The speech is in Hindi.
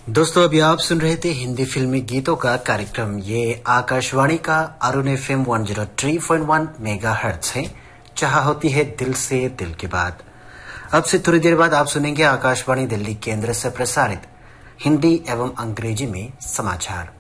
दोस्तों अभी आप सुन रहे थे हिंदी फिल्मी गीतों का कार्यक्रम। ये आकाशवाणी का अरुण FM 103.1 मेगाहर्ट्ज है, जहां होती है दिल से दिल की बात। अब से थोड़ी देर बाद आप सुनेंगे आकाशवाणी दिल्ली केंद्र से प्रसारित हिंदी एवं अंग्रेजी में समाचार।